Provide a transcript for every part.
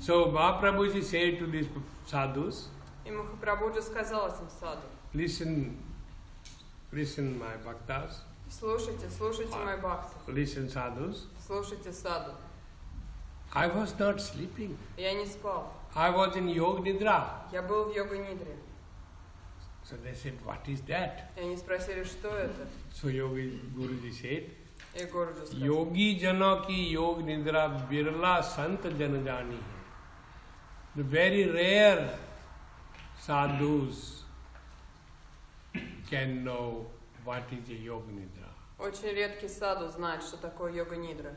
So Mahaprabhuji said to these sadhus, И Махапрабхуджи сказал этим саду: listen, my bhaktas, слушайте, слушайте мои бхакты, listen sadhus. слушайте саду. I was not sleeping. Я не спал. I was in Yoga Nidra. Я был в йога-нидре. So they said, what is that? И они спросили, что это? So Yogi Guruji said, И Гуруджи сказал: Yogi jano ki Yoga Nidra birla sant jan jani hai. The very rare sadhus can know what is a Yoga Nidra. очень редкий саду знает, что такое йога-нидра.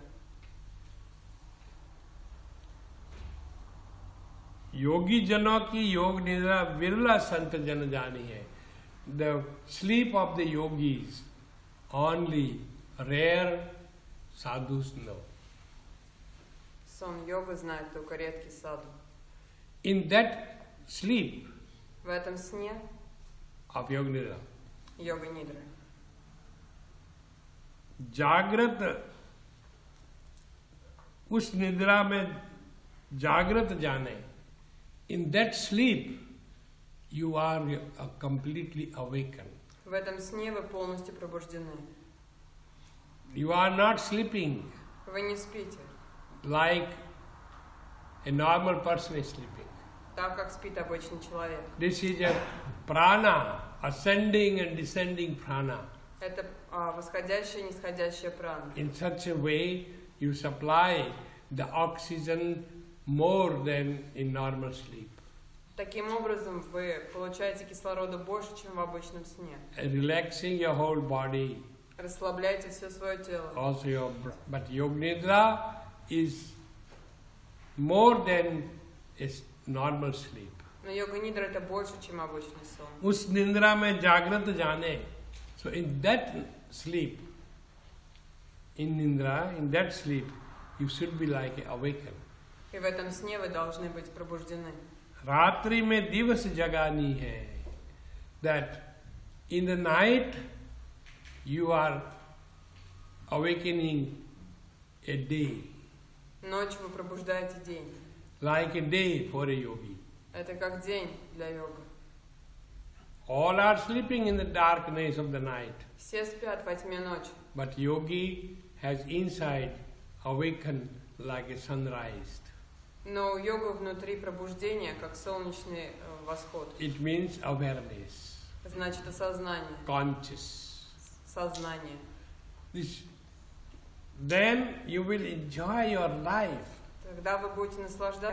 Yogi jano ki Yoga Nidra birla sant jan jani hai. The sleep of the yogis only rare sadhus know. Сон йога знает только редкий саду. In that sleep В этом сне of Yoga Nidra, йога-нидры जागृत उस निद्रा में जागृत जाने, in that sleep you are completely awakened. в этом сне вы полностью пробуждены. You are not sleeping Вы не спите, like a normal person is sleeping. так как спит обычный человек. This is a prana, ascending and descending prana. Это восходящая и нисходящая прана. In such a way you supply the oxygen more than in normal sleep. Таким образом, вы получаете кислорода больше, чем в обычном сне. Relaxing your whole body. Расслабляете все свое тело. Also but Yoga Nidra is more than a normal sleep. Но йога-нидра это больше, чем обычный сон. उस निंद्रा में जागृत जाने. So in that sleep, in Nindra, in that sleep, you should be like awakened. И в этом сне вы должны быть пробуждены. रात्रि में दिवस जगानी है. That in the night you are awakening a day, Ночью вы пробуждаете день. like a day for a yogi. Это как день для йога. All are sleeping in the darkness of the night, Все спят во тьме ночи. but yogi has inside awakened like a sunrise. Но у йога внутри пробуждение, как солнечный восход. It means awareness, Значит, осознание. conscious. Сознание. Then you will enjoy your life. Тогда вы будете наслаждаться